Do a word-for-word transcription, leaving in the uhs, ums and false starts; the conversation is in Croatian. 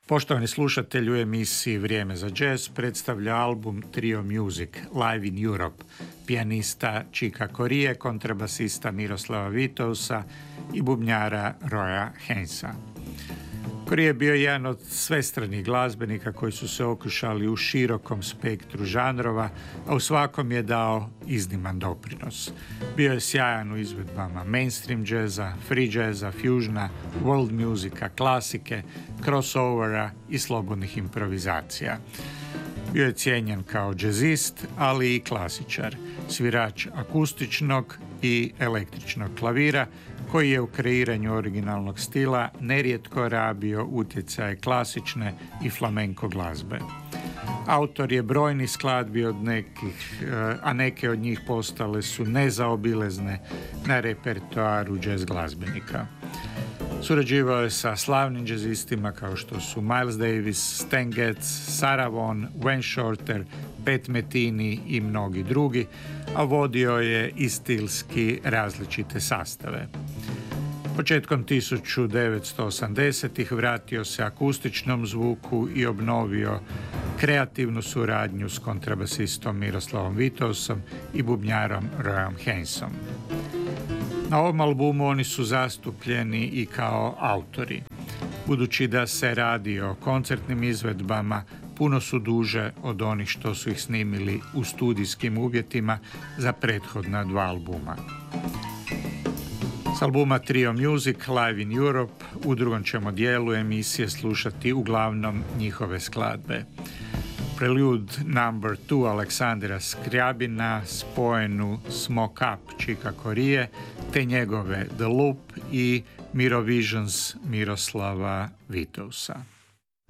Poštovani slušatelji, u emisiji Vrijeme za jazz predstavlja album Trio Music Live in Europe pijanista Chica Corea, kontrabasista Miroslava Vitousa i bubnjara Roya Haynesa. Corea je bio jedan od svestranih glazbenika koji su se okušali u širokom spektru žanrova, a u svakom je dao izniman doprinos. Bio je sjajan u izvedbama mainstream jazza, free jazza, fusiona, world musika, klasike, crossovera i slobodnih improvizacija. Bio je cijenjen kao džezist, ali i klasičar, svirač akustičnog i električnog klavira, koji je u kreiranju originalnog stila nerijetko rabio utjecaje klasične i flamenko glazbe. Autor je brojnih skladbi od nekih, a neke od njih postale su nezaobilezne na repertoaru jazz glazbenika. Surađivao je sa slavnim džezistima kao što su Miles Davis, Stan Getz, Sarah Vaughan, Wayne Shorter, Pat Metheny i mnogi drugi, a vodio je i stilski različite sastave. Početkom tisuću devetsto osamdesetih vratio se akustičnom zvuku i obnovio kreativnu suradnju s kontrabasistom Miroslavom Vitousom i bubnjarom Royom Haynesom. Na ovom albumu oni su zastupljeni i kao autori. Budući da se radi o koncertnim izvedbama, puno su duže od onih što su ih snimili u studijskim uvjetima za prethodna dva albuma. S albuma Trio Music Live in Europe u drugom ćemo dijelu emisije slušati uglavnom njihove skladbe. Prelude number two Aleksandra Skrjabina, spojenu Smoke Up Chica Corea, te njegove The Loop i Mirovisions Miroslava Vitousa.